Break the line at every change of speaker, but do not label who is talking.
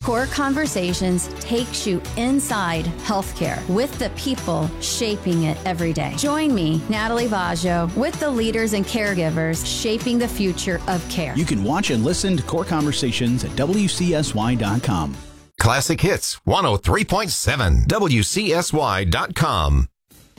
Core Conversations takes you inside healthcare with the people shaping it every day. Join me, Natalie Vaggio, with the leaders and caregivers shaping the future of care.
You can watch and listen to Core Conversations at WCSY.com.
Classic Hits 103.7 WCSY.com.